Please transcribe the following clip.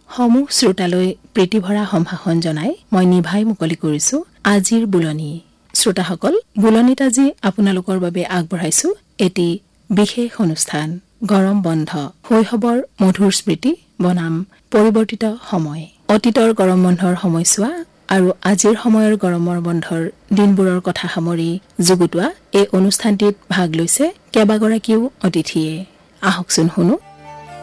সমূহ শ্ৰোতালৈ প্ৰীতিভৰা সম্ভাষণ জনাই মই নিভাই মুকলি কৰিছো আজিৰ বুলনি। শ্ৰোতাসকল, বুলনিত আজি আপোনালোকৰ বাবে আগবঢ়াইছো এটি বিশেষ অনুষ্ঠান। গৰম বন্ধ, শৈশৱৰ মধুৰ স্মৃতি বনাম পৰিৱৰ্তিত সময়। অতীতৰ গৰম বন্ধৰ সময়ছোৱা আৰু আজিৰ সময়ৰ গৰমৰ বন্ধৰ দিনবোৰৰ কথা সামৰি যুগুতোৱা এই অনুষ্ঠানটিত ভাগ লৈছে কেইবাগৰাকীও অতিথিয়ে। আহকচোন শুনো